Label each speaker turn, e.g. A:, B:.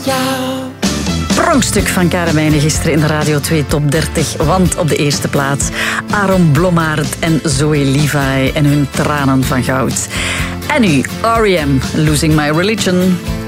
A: Pronkstuk van Karemijnen gisteren in de Radio 2 Top 30. Want op de eerste plaats Aaron Blommaert en Zoe Levi en hun tranen van goud. En nu R.E.M. Losing My Religion.